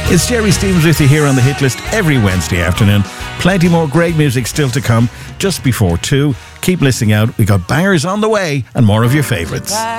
It's Jerry Stevens with you here on the Hit List every Wednesday afternoon. Plenty more great music still to come just before 2. Keep listening out. We got bangers on the way and more of your favourites.